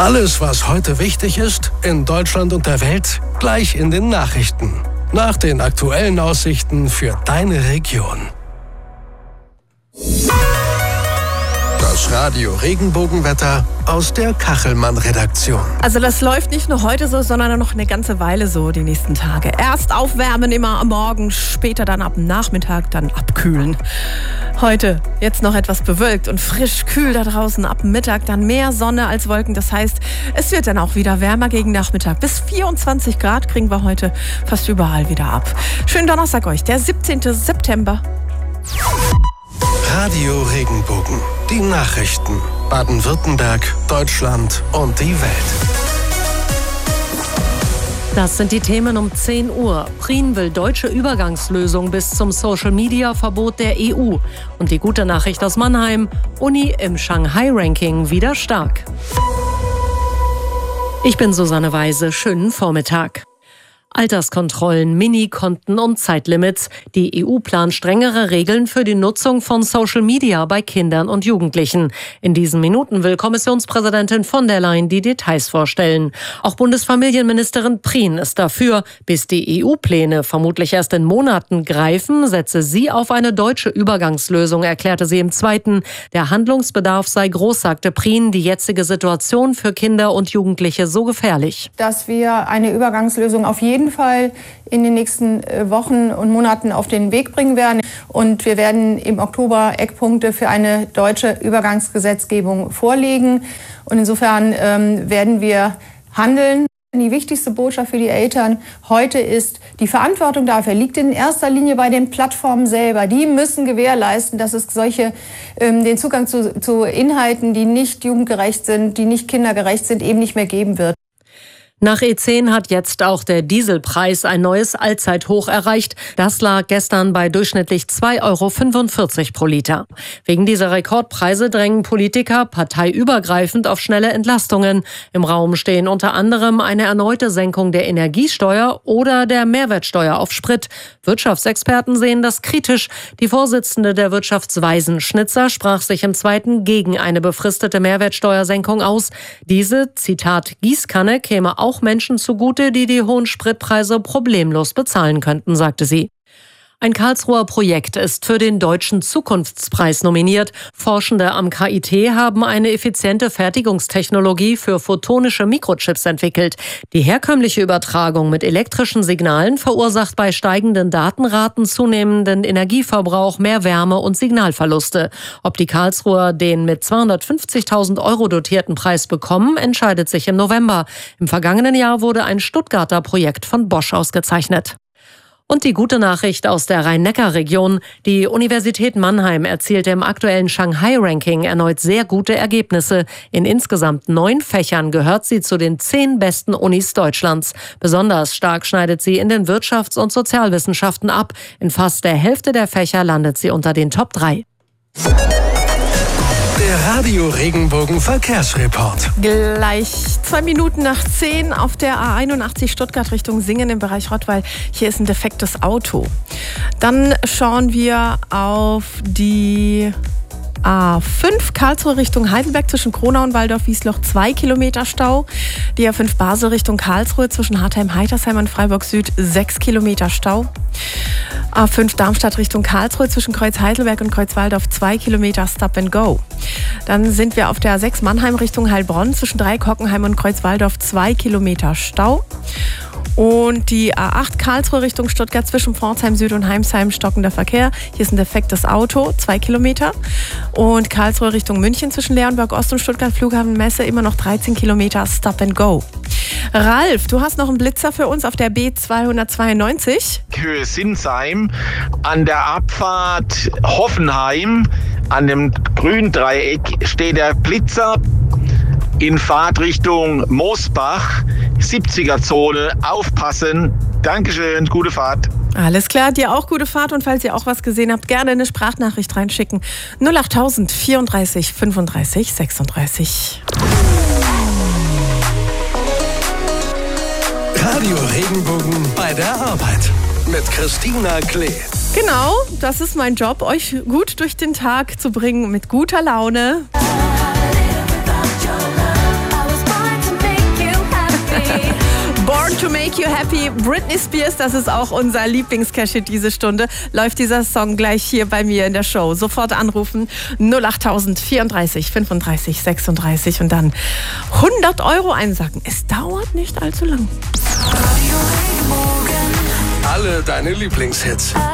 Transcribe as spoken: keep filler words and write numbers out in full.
Alles, was heute wichtig ist, in Deutschland und der Welt, gleich in den Nachrichten. Nach den aktuellen Aussichten für deine Region. Das Radio Regenbogenwetter aus der Kachelmann-Redaktion. Also das läuft nicht nur heute so, sondern noch eine ganze Weile so die nächsten Tage. Erst aufwärmen immer am Morgen, später dann ab Nachmittag dann abkühlen. Heute jetzt noch etwas bewölkt und frisch kühl da draußen, ab Mittag dann mehr Sonne als Wolken. Das heißt, es wird dann auch wieder wärmer gegen Nachmittag. Bis vierundzwanzig Grad kriegen wir heute fast überall wieder ab. Schönen Donnerstag euch, der siebzehnten September. Radio Regenbogen. Die Nachrichten. Baden-Württemberg, Deutschland und die Welt. Das sind die Themen um zehn Uhr. Prien will deutsche Übergangslösung bis zum Social-Media-Verbot der E U. Und die gute Nachricht aus Mannheim: Uni im Shanghai-Ranking wieder stark. Ich bin Susanne Weise. Schönen Vormittag. Alterskontrollen, Minikonten und Zeitlimits. Die E U plant strengere Regeln für die Nutzung von Social Media bei Kindern und Jugendlichen. In diesen Minuten will Kommissionspräsidentin von der Leyen die Details vorstellen. Auch Bundesfamilienministerin Prien ist dafür. Bis die E U-Pläne vermutlich erst in Monaten greifen, setze sie auf eine deutsche Übergangslösung, erklärte sie im Zweiten. Der Handlungsbedarf sei groß, sagte Prien. Die jetzige Situation für Kinder und Jugendliche so gefährlich. Dass wir eine Übergangslösung auf jeden Fall in den nächsten Wochen und Monaten auf den Weg bringen werden. Und wir werden im Oktober Eckpunkte für eine deutsche Übergangsgesetzgebung vorlegen. Und insofern ähm, werden wir handeln. Die wichtigste Botschaft für die Eltern heute ist, die Verantwortung dafür liegt in erster Linie bei den Plattformen selber. Die müssen gewährleisten, dass es solche, ähm, den Zugang zu, zu Inhalten, die nicht jugendgerecht sind, die nicht kindergerecht sind, eben nicht mehr geben wird. Nach E zehn hat jetzt auch der Dieselpreis ein neues Allzeithoch erreicht. Das lag gestern bei durchschnittlich zwei Euro fünfundvierzig pro Liter. Wegen dieser Rekordpreise drängen Politiker parteiübergreifend auf schnelle Entlastungen. Im Raum stehen unter anderem eine erneute Senkung der Energiesteuer oder der Mehrwertsteuer auf Sprit. Wirtschaftsexperten sehen das kritisch. Die Vorsitzende der Wirtschaftsweisen, Schnitzer, sprach sich im Zweiten gegen eine befristete Mehrwertsteuersenkung aus. Diese, Zitat, Gießkanne käme auch auch Menschen zugute, die die hohen Spritpreise problemlos bezahlen könnten, sagte sie. Ein Karlsruher Projekt ist für den Deutschen Zukunftspreis nominiert. Forschende am K I T haben eine effiziente Fertigungstechnologie für photonische Mikrochips entwickelt. Die herkömmliche Übertragung mit elektrischen Signalen verursacht bei steigenden Datenraten zunehmenden Energieverbrauch, mehr Wärme und Signalverluste. Ob die Karlsruher den mit zweihundertfünfzigtausend Euro dotierten Preis bekommen, entscheidet sich im November. Im vergangenen Jahr wurde ein Stuttgarter Projekt von Bosch ausgezeichnet. Und die gute Nachricht aus der Rhein-Neckar-Region. Die Universität Mannheim erzielte im aktuellen Shanghai-Ranking erneut sehr gute Ergebnisse. In insgesamt neun Fächern gehört sie zu den zehn besten Unis Deutschlands. Besonders stark schneidet sie in den Wirtschafts- und Sozialwissenschaften ab. In fast der Hälfte der Fächer landet sie unter den Top drei. Der Radio Regenbogen Verkehrsreport. Gleich zwei Minuten nach zehn auf der A einundachtzig Stuttgart Richtung Singen im Bereich Rottweil. Hier ist ein defektes Auto. Dann schauen wir auf die A fünf Karlsruhe Richtung Heidelberg zwischen Kronau und Waldorf-Wiesloch zwei Kilometer Stau. Die A fünf Basel Richtung Karlsruhe zwischen Hartheim-Heitersheim und Freiburg Süd sechs Kilometer Stau. A fünf Darmstadt Richtung Karlsruhe zwischen Kreuz Heidelberg und Kreuz Waldorf zwei Kilometer Stop and Go. Dann sind wir auf der A sechs Mannheim Richtung Heilbronn zwischen Dreieck Hockenheim und Kreuz Waldorf zwei Kilometer Stau. Und die A acht Karlsruhe Richtung Stuttgart zwischen Pforzheim Süd und Heimsheim stockender Verkehr. Hier ist ein defektes Auto, zwei Kilometer. Und Karlsruhe Richtung München zwischen Leonberg Ost und Stuttgart Flughafen Messe immer noch dreizehn Kilometer Stop and Go. Ralf, du hast noch einen Blitzer für uns auf der B zweihundertzweiundneunzig. Höhe Sinsheim an der Abfahrt Hoffenheim an dem grünen Dreieck steht der Blitzer in Fahrtrichtung Moosbach, siebziger Zone, aufpassen. Dankeschön, gute Fahrt. Alles klar, dir auch gute Fahrt und falls ihr auch was gesehen habt, gerne eine Sprachnachricht reinschicken. null achttausend vierunddreißig fünfunddreißig sechsunddreißig. Radio Regenbogen bei der Arbeit mit Christina Klee. Genau, das ist mein Job, euch gut durch den Tag zu bringen mit guter Laune. Happy. Britney Spears, das ist auch unser Lieblingscash-Hit diese Stunde. Läuft dieser Song gleich hier bei mir in der Show. Sofort anrufen null acht vierunddreißig fünfunddreißig sechsunddreißig und dann hundert Euro einsacken. Es dauert nicht allzu lang. Alle deine Lieblingshits.